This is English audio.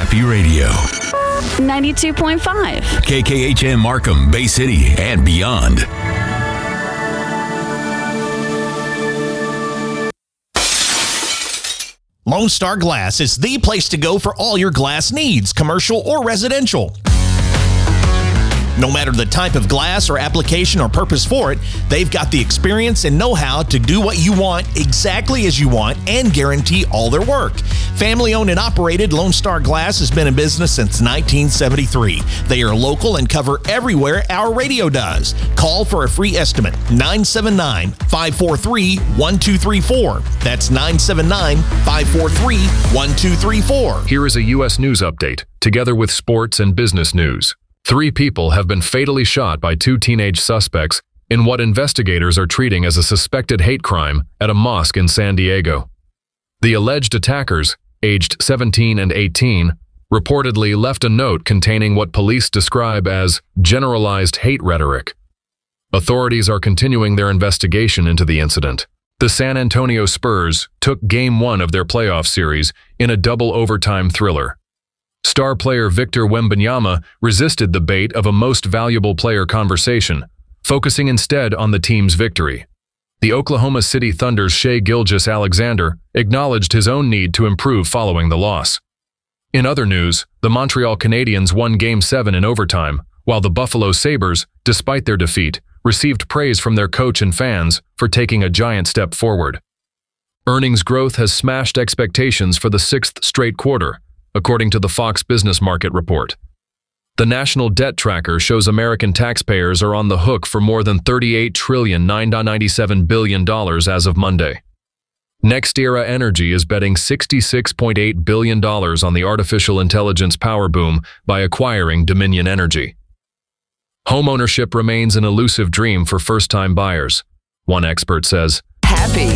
Happy Radio. 92.5. KKHM Markham, Bay City, and beyond. Lone Star Glass is the place to go for all your glass needs, commercial or residential. No matter the type of glass or application or purpose for it, they've got the experience and know-how to do what you want exactly as you want and guarantee all their work. Family-owned and operated, Lone Star Glass has been in business since 1973. They are local and cover everywhere our radio does. Call for a free estimate, 979-543-1234. That's 979-543-1234. Here is a U.S. news update, together with sports and business news. 3 people have been fatally shot by 2 teenage suspects in what investigators are treating as a suspected hate crime at a mosque in San Diego. The alleged attackers, aged 17 and 18, reportedly left a note containing what police describe as generalized hate rhetoric. Authorities are continuing their investigation into the incident. The San Antonio Spurs took Game 1 of their playoff series in a double overtime thriller. Star player Victor Wembanyama resisted the bait of a most valuable player conversation, focusing instead on the team's victory. The Oklahoma City Thunder's Shai Gilgeous-Alexander acknowledged his own need to improve following the loss. In other news, the Montreal Canadiens won Game 7 in overtime, while the Buffalo Sabres, despite their defeat, received praise from their coach and fans for taking a giant step forward. Earnings growth has smashed expectations for the 6th straight quarter, according to the Fox Business Market report. The National Debt Tracker shows American taxpayers are on the hook for more than $38.997 billion as of Monday. NextEra Energy is betting $66.8 billion on the artificial intelligence power boom by acquiring Dominion Energy. Homeownership remains an elusive dream for first-time buyers. One expert says, Happy